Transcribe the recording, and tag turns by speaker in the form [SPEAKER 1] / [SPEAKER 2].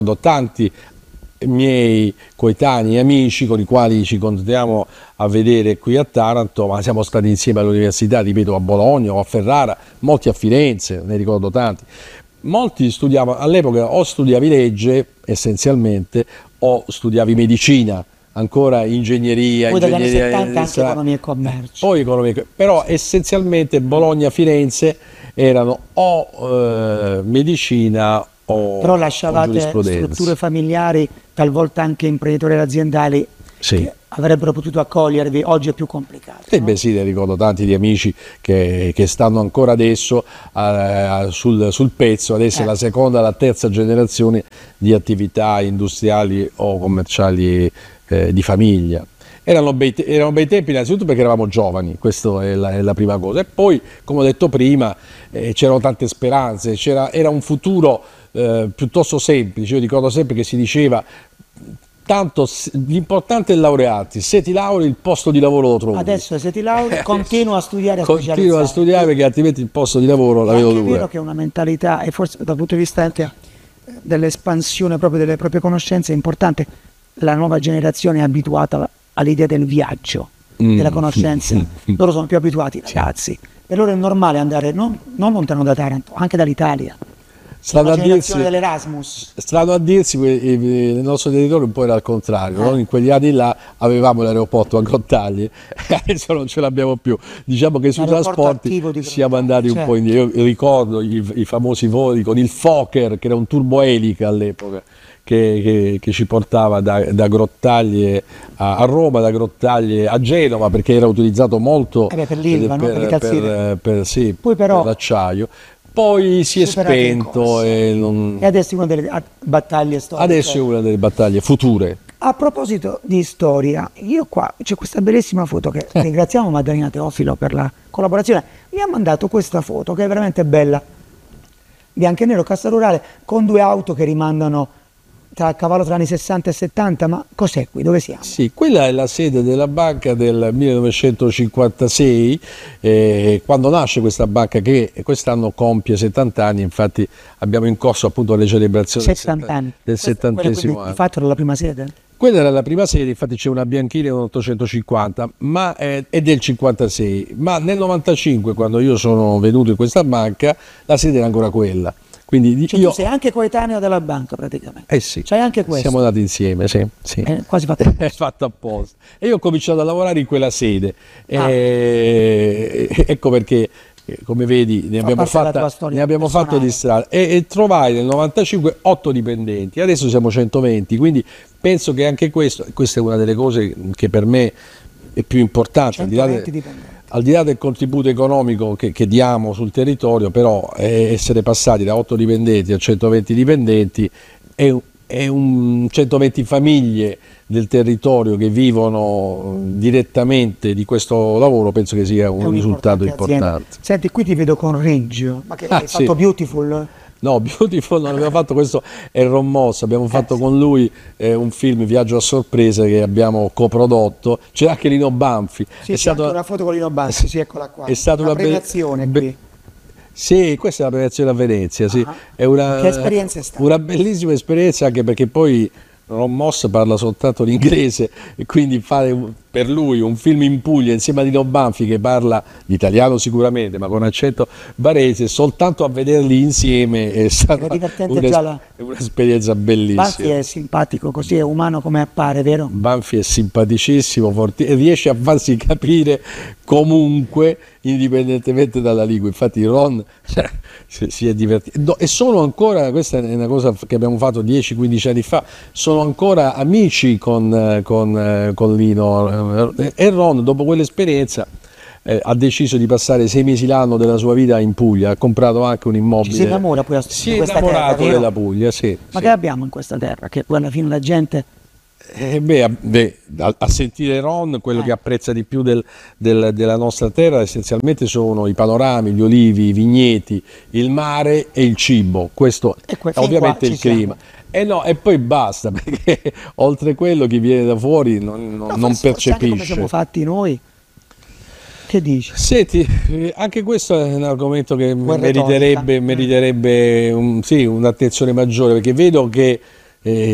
[SPEAKER 1] tanti miei coetanei amici con i quali ci continuiamo a vedere qui a Taranto, ma siamo stati insieme all'università, ripeto, a Bologna o a Ferrara, molti a Firenze, ne ricordo tanti. Molti studiavano, all'epoca o studiavi legge essenzialmente o studiavi medicina, ancora ingegneria,
[SPEAKER 2] Poi dagli anni
[SPEAKER 1] ingegneria
[SPEAKER 2] 70 anche economia e commercio.
[SPEAKER 1] poi economia, però essenzialmente Bologna, Firenze erano o medicina
[SPEAKER 2] Però
[SPEAKER 1] o
[SPEAKER 2] lasciavate
[SPEAKER 1] giurisprudenza.
[SPEAKER 2] strutture familiari, talvolta anche imprenditoriali aziendali,
[SPEAKER 1] Sì.
[SPEAKER 2] che avrebbero potuto accogliervi. Oggi è più complicato.
[SPEAKER 1] E
[SPEAKER 2] No?
[SPEAKER 1] beh sì, ne ricordo tanti di amici che stanno ancora adesso sul pezzo, adesso è la seconda, la terza generazione di attività industriali o commerciali di famiglia. Erano bei tempi innanzitutto perché eravamo giovani, questa è la prima cosa. E poi, come ho detto prima, c'erano tante speranze, era un futuro piuttosto semplice. Io ricordo sempre che si diceva tanto l'importante è laurearti, se ti lauri il posto di lavoro lo trovi.
[SPEAKER 2] Adesso se ti lauri, continua a studiare, a
[SPEAKER 1] Continua a
[SPEAKER 2] specializzare.
[SPEAKER 1] studiare perché altrimenti il posto di lavoro la
[SPEAKER 2] È
[SPEAKER 1] vedo
[SPEAKER 2] anche vero
[SPEAKER 1] dura.
[SPEAKER 2] che è una mentalità, e forse dal punto di vista anche dell'espansione proprio delle proprie conoscenze, è importante. La nuova generazione è abituata all'idea del viaggio, della conoscenza. Loro sono più abituati, ragazzi. Per loro è normale andare non lontano da Taranto, anche dall'Italia.
[SPEAKER 1] Strano
[SPEAKER 2] La
[SPEAKER 1] a dirsi,
[SPEAKER 2] generazione dell'Erasmus.
[SPEAKER 1] strano a dirsi, il nostro territorio un po' era al contrario, no? In quegli anni là avevamo l'aeroporto a Grottaglie e adesso non ce l'abbiamo più. Diciamo che sui
[SPEAKER 2] L'aeroporto
[SPEAKER 1] trasporti
[SPEAKER 2] attivo di
[SPEAKER 1] siamo
[SPEAKER 2] Grottaglie,
[SPEAKER 1] andati un
[SPEAKER 2] certo.
[SPEAKER 1] po' indietro. Io ricordo i famosi voli con il Fokker, che era un turboelica all'epoca, che ci portava da Grottaglie a Roma, da Grottaglie a Genova, perché era utilizzato molto
[SPEAKER 2] Per l'Ilva, no? Per i calzini.
[SPEAKER 1] sì,
[SPEAKER 2] Poi però
[SPEAKER 1] per l'acciaio. Poi si è
[SPEAKER 2] superato in
[SPEAKER 1] spento
[SPEAKER 2] corsa.
[SPEAKER 1] e
[SPEAKER 2] E adesso è una delle battaglie storiche.
[SPEAKER 1] adesso è una delle battaglie future.
[SPEAKER 2] A proposito di storia, io qua c'è questa bellissima foto che ringraziamo Maddalena Teofilo per la collaborazione. Mi ha mandato questa foto che è veramente bella, bianco e nero, cassa rurale, con due auto che rimandano a cavallo tra anni 60 e 70, ma cos'è qui? Dove siamo?
[SPEAKER 1] Sì, quella è la sede della banca del 1956, quando nasce questa banca che quest'anno compie 70 anni, infatti abbiamo in corso appunto le celebrazioni
[SPEAKER 2] 70 anni.
[SPEAKER 1] del
[SPEAKER 2] Questa- quella
[SPEAKER 1] 70°
[SPEAKER 2] quindi,
[SPEAKER 1] anno.
[SPEAKER 2] di fatto era la prima sede?
[SPEAKER 1] Quella era la prima sede, infatti c'è una bianchina del 850, ma è del 56, ma nel 95 quando io sono venuto in questa banca la sede era ancora quella. Quindi
[SPEAKER 2] Cioè,
[SPEAKER 1] io
[SPEAKER 2] tu sei anche coetaneo della banca praticamente.
[SPEAKER 1] sì,
[SPEAKER 2] C'hai anche questo.
[SPEAKER 1] siamo andati insieme, sì, sì.
[SPEAKER 2] Quasi fatto.
[SPEAKER 1] È fatto apposta. E io ho cominciato a lavorare in quella sede. Ecco perché, come vedi, ne abbiamo
[SPEAKER 2] parte della tua storia
[SPEAKER 1] ne abbiamo fatto di strada. E trovai nel 95 8 dipendenti, adesso siamo 120, quindi penso che anche questa è una delle cose che per me è più importante,
[SPEAKER 2] 120 dipendenti.
[SPEAKER 1] al di là del contributo economico che diamo sul territorio, però essere passati da 8 dipendenti a 120 dipendenti è un 120 famiglie del territorio che vivono direttamente di questo lavoro, penso che sia
[SPEAKER 2] È
[SPEAKER 1] un risultato
[SPEAKER 2] un'importante azienda.
[SPEAKER 1] importante.
[SPEAKER 2] Senti, qui ti vedo con Reggio, ma che hai
[SPEAKER 1] sì.
[SPEAKER 2] fatto Beautiful?
[SPEAKER 1] No, Beautiful non abbiamo fatto, questo è Ron Moss, abbiamo fatto con lui un film Viaggio a sorpresa che abbiamo coprodotto, c'era anche Lino Banfi.
[SPEAKER 2] Sì, c'è anche una foto con Lino Banfi, sì, eccola qua.
[SPEAKER 1] È stata una
[SPEAKER 2] premiazione qui.
[SPEAKER 1] Sì, questa è la premiazione a Venezia, sì.
[SPEAKER 2] Ah.
[SPEAKER 1] È
[SPEAKER 2] Che esperienza è stata?
[SPEAKER 1] una bellissima esperienza, anche perché poi Ron Moss parla soltanto l'inglese e quindi fare per lui un film in Puglia insieme a Lino Banfi che parla l'italiano sicuramente ma con accento barese, soltanto a vederli insieme è stata
[SPEAKER 2] Era divertente già
[SPEAKER 1] un'esperienza bellissima.
[SPEAKER 2] Banfi è simpatico, così è umano come appare, vero?
[SPEAKER 1] Banfi è simpaticissimo, e riesce a farsi capire comunque, indipendentemente dalla lingua. Infatti Ron si è divertito. No, e sono ancora, questa è una cosa che abbiamo fatto 10-15 anni fa, sono ancora amici con Lino. E Ron, dopo quell'esperienza, ha deciso di passare 6 mesi l'anno della sua vita in Puglia, ha comprato anche un immobile.
[SPEAKER 2] Ci si innamora poi
[SPEAKER 1] Si
[SPEAKER 2] di
[SPEAKER 1] è
[SPEAKER 2] questa
[SPEAKER 1] innamorato
[SPEAKER 2] terra, vero?
[SPEAKER 1] della Puglia, sì.
[SPEAKER 2] Ma
[SPEAKER 1] sì.
[SPEAKER 2] che abbiamo in questa terra? Che poi alla fine la gente...
[SPEAKER 1] A sentire Ron, quello che apprezza di più della nostra terra essenzialmente sono i panorami, gli olivi, i vigneti, il mare e il cibo. Questo
[SPEAKER 2] E
[SPEAKER 1] è
[SPEAKER 2] fin
[SPEAKER 1] ovviamente
[SPEAKER 2] qua
[SPEAKER 1] il
[SPEAKER 2] ci siamo.
[SPEAKER 1] clima. E poi basta, perché oltre quello chi viene da fuori non
[SPEAKER 2] No, forse anche come
[SPEAKER 1] percepisce.
[SPEAKER 2] siamo fatti noi. Che dici?
[SPEAKER 1] Senti, anche questo è un argomento che
[SPEAKER 2] Guerra retorica.
[SPEAKER 1] meriterebbe un'attenzione maggiore, perché vedo che e